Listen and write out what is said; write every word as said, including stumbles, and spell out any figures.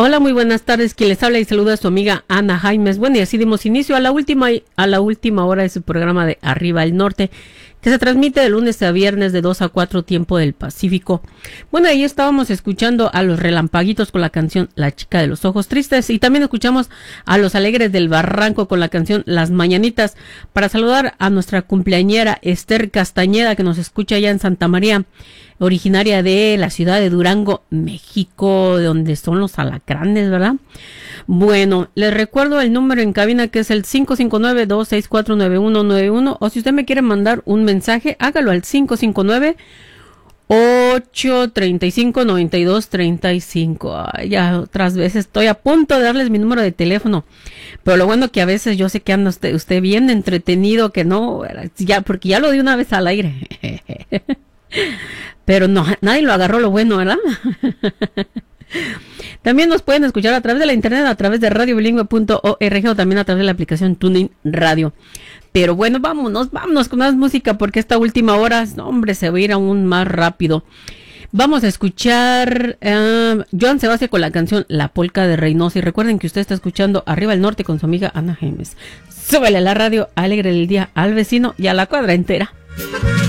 Hola, muy buenas tardes. Quien les habla y saluda a su amiga Ana Jaimes. Bueno, y así dimos inicio a la última a la última hora de su programa de Arriba el Norte, que se transmite de lunes a viernes de dos a cuatro tiempo del Pacífico. Bueno, ahí estábamos escuchando a los Relampaguitos con la canción La Chica de los Ojos Tristes, y también escuchamos a los Alegres del Barranco con la canción Las Mañanitas, para saludar a nuestra cumpleañera Esther Castañeda, que nos escucha allá en Santa María, originaria de la ciudad de Durango, México, de donde son los alacranes, ¿verdad? Bueno, les recuerdo el número en cabina, que es el cinco cinco nueve, dos seis cuatro, nueve uno nueve uno, o si usted me quiere mandar un mensaje, hágalo al cinco cinco nueve, ocho tres cinco, nueve dos tres cinco. Ay, ya otras veces estoy a punto de darles mi número de teléfono, pero lo bueno que a veces yo sé que anda usted, usted bien entretenido, que no, ya, porque ya lo di una vez al aire. Pero no, nadie lo agarró lo bueno, ¿verdad? También nos pueden escuchar a través de la internet, a través de radio bilingüe punto org, o también a través de la aplicación TuneIn Radio. Pero bueno, vámonos, vámonos con más música, porque esta última hora, no, hombre, se va a ir aún más rápido. Vamos a escuchar uh, Joan Sebastián con la canción La Polca de Reynosa. Y recuerden que usted está escuchando Arriba el Norte con su amiga Ana Jaimes. Súbele a la radio, alegre el día al vecino y a la cuadra entera.